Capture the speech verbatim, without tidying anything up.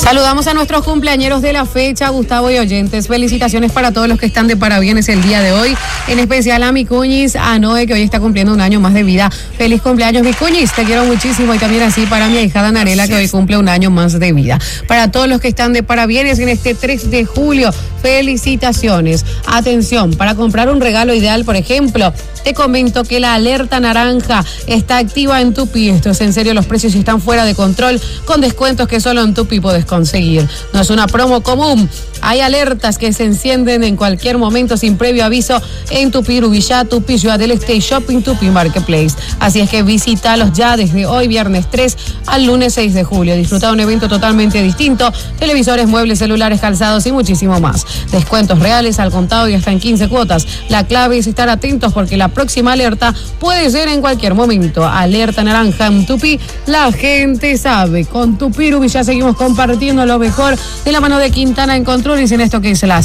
Saludamos a nuestros cumpleañeros de la fecha, Gustavo y oyentes. Felicitaciones para todos los que están de parabienes el día de hoy. En especial a mi cuñis, a Noé, que hoy está cumpliendo un año más de vida. Feliz cumpleaños, mi cuñis, te quiero muchísimo. Y también así para mi hija Danarela, que hoy cumple un año más de vida. Para todos los que están de parabienes en este tres de julio, felicitaciones. Atención, para comprar un regalo ideal, por ejemplo, te comento que la alerta naranja está activa en Tupi. Esto es en serio, los precios están fuera de control, con descuentos que solo en Tupi podés conseguir. No es una promo común. Hay alertas que se encienden en cualquier momento sin previo aviso en Tupi Rubillá, Tupi Ciudad del Este, Shopping Tupi Marketplace. Así es que visítalos ya desde hoy, viernes tres al lunes seis de julio. Disfruta de un evento totalmente distinto, televisores, muebles, celulares, calzados y muchísimo más. Descuentos reales al contado y hasta en quince cuotas. La clave es estar atentos porque la próxima alerta puede ser en cualquier momento. Alerta naranja en Tupi, la gente sabe. Con Tupi Rubillá seguimos compartiendo lo mejor de la mano de Quintana en Controles en esto que es la